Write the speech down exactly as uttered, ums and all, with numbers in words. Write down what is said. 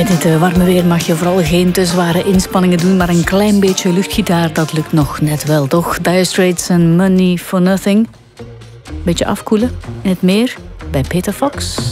Met dit uh, warme weer mag je vooral geen te zware inspanningen doen, maar een klein beetje luchtgitaar, dat lukt nog net wel, toch? Dire Straits en Money for Nothing. Beetje afkoelen in het meer bij Peter Fox.